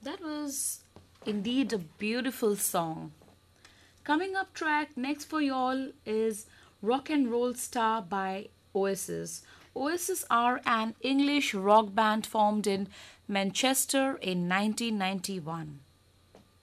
That was indeed a beautiful song. Coming up track next for y'all is Rock and Roll Star by Oasis. Oasis are an English rock band formed in Manchester in 1991.